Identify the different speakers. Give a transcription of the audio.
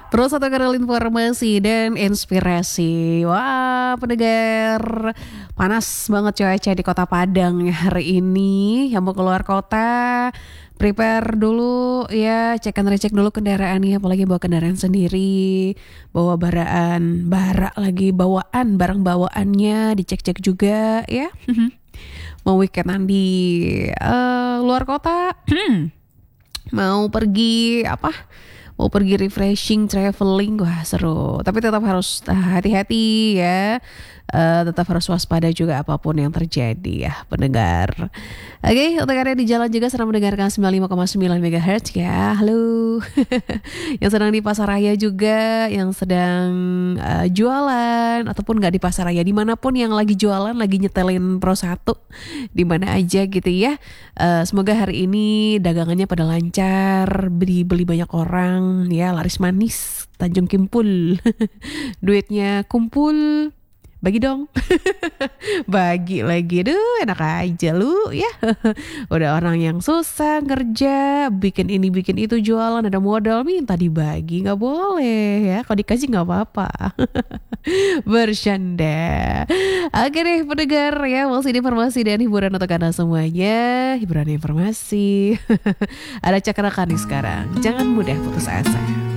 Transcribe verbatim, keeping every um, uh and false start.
Speaker 1: Terus satu kali informasi dan inspirasi. Wah, pendengar, panas banget cuaca di Kota Padang ya hari ini. Yang mau keluar kota, prepare dulu ya, cek and recheck dulu kendaraannya, apalagi bawa kendaraan sendiri, bawa baraan, barak lagi bawaan, barang bawaannya dicek-cek juga ya. Mau weekendan di eh, luar kota, mau pergi apa? Mau pergi refreshing, traveling, wah seru. Tapi tetap harus hati-hati ya. Uh, tetap harus waspada juga apapun yang terjadi ya pendengar. Oke, untuk kalian di jalan juga sedang mendengarkan sembilan puluh lima koma sembilan megahertz ya. Halo. Yang sedang di pasaraya juga, yang sedang uh, jualan ataupun nggak di pasaraya, dimanapun yang lagi jualan, lagi nyetelin Pro satu, dimana aja gitu ya. Uh, semoga hari ini dagangannya pada lancar, beli beli banyak orang ya, laris manis, Tanjung Kimpul. Duitnya kumpul. Bagi dong. Bagi lagi. Duh, enak aja lu ya. Udah orang yang susah kerja, bikin ini bikin itu, jualan, ada modal, minta dibagi. Gak boleh ya. Kalau dikasih gak apa-apa. Bercanda. Oke deh pendengar ya, masih informasi dan hiburan untuk anda semuanya. Hiburan informasi. Ada cakrakan nih sekarang. Jangan mudah putus asa.